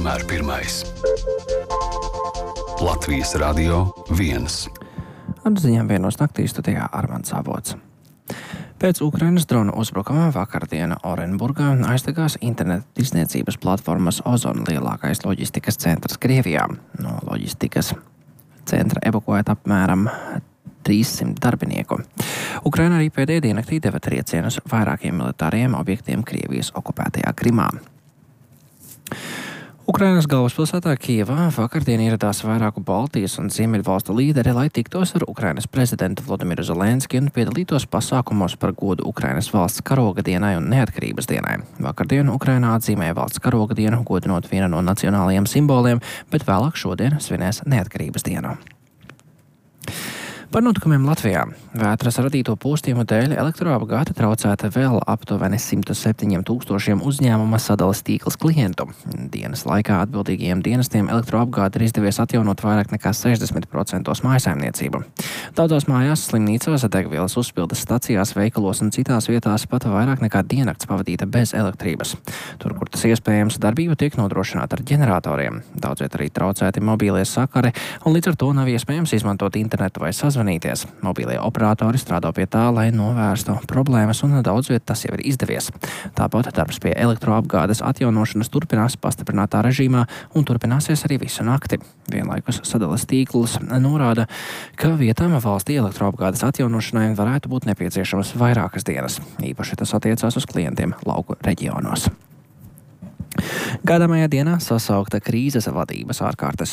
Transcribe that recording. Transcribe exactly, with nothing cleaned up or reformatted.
vienmēr pirmais. Latvijas Radio viens. Ar ziņām vienos naktī studijā Armands Avots. Pēc Ukrainas drona uzbrukuma vakardien Orenburgā aizdegās interneta tirdzniecības platformas Ozon lielākais loģistikas centrs Krievijā. No loģistikas centra evakuēt apmēram trīssimt darbinieku. Ukraina arī pēdējā diennaktī deva triecienus vairākiem militāriem objektiem Krievijas okupētajā Krimā. Ukrainas galvaspilsētā Kijevā vakardien ieradās vairāku Baltijas un Ziemeļvalstu līderi, lai tiktos ar Ukrainas prezidentu Vladimiru Zelenski un piedalītos pasākumos par godu Ukrainas valsts karoga dienai un neatkarības dienai. Vakardien Ukrainā atzīmēja valsts karoga dienu, godinot vienu no nacionālajiem simboliem, bet vēlāk šodien svinēs neatkarības dienu. Par notikumiem Latvijā. Vētras radīto postījumu dēļ elektroapgāde traucēta vēl aptuveni simt septiņiem tūkstošiem uzņēmuma sadales tīkls klientu. Dienas laikā atbildīgajiem dienestiem elektroapgāde ir izdevies atjaunot vairāk nekā sešdesmit procentos mājsaimniecību. Daudzās mājās, slimnīcās, degvielas uzpildes stacijās, veikalos un citās vietās pat vairāk nekā diennakts pavadīta bez elektrības. Tur, kur tas iespējams, darbība tiek nodrošināta ar ģeneratoriem. Daudz viet arī traucēti mobīlie sakari, un līdz ar to nav iespējams izmantot internetu vai sazvanīt. Mobīlie operatori strādā pie tā, lai novērstu problēmas, un daudz viet tas jau ir izdevies. Tāpat darbs pie elektroapgādes atjaunošanas turpinās pastiprinātā režīmā un turpināsies arī visu nakti. Vienlaikus sadales tīkls norāda, ka vietām valstī elektroapgādes atjaunošanai varētu būt nepieciešamas vairākas dienas. Īpaši tas attiecās uz klientiem lauku reģionos. Gaidāmajā dienā sasaukta krīzes vadības ārkārtas